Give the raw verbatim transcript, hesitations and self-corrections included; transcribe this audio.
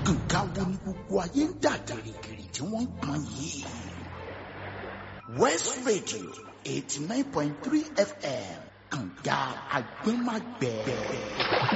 nǹkan wo ni gbogbo ayé ń dà gìrìgìrì tí wọ́n ń pọn yìí. West Radio eighty nine point three F M kànga agbẹ́magbẹ́.